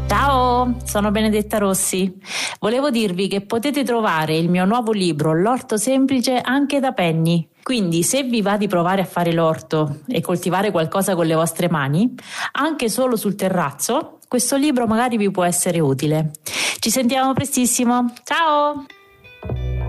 Ciao, sono Benedetta Rossi. Volevo dirvi che potete trovare il mio nuovo libro, L'orto semplice, anche da Penny. Quindi se vi va di provare a fare l'orto e coltivare qualcosa con le vostre mani, anche solo sul terrazzo, questo libro magari vi può essere utile. Ci sentiamo prestissimo. Ciao!